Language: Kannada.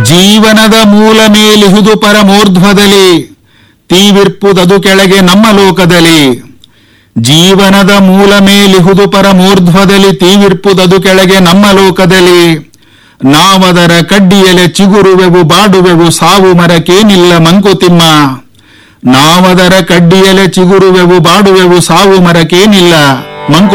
ಜೀವನದ ಮೂಲ ಮೇಲಿಹುದು ಪರಮೋರ್ಧ್ವದಲ್ಲಿ, ತೀವಿರ್ಪುದದು ಕೆಳಗೆ ನಮ್ಮ ಲೋಕದಲ್ಲಿ. ಜೀವನದ ಮೂಲ ಮೇಲಿಹುದು ಪರಮೋರ್ಧ್ವದಲ್ಲಿ, ತೀವಿರ್ಪುದದು ಕೆಳಗೆ ನಮ್ಮ ಲೋಕದಲ್ಲಿ. ನಾವದರ ಕಡ್ಡಿಯಲೆ ಚಿಗುರುವೆವು ಬಾಡುವೆವು, ಸಾವು ಮರಕ್ಕೇನಿಲ್ಲ ಮಂಕುತಿಮ್ಮ. ನಾವದರ ಕಡ್ಡಿಯಲೆ ಚಿಗುರುವೆವು ಬಾಡುವೆವು, ಸಾವು ಮರಕ್ಕೇನಿಲ್ಲ ಮಂಕು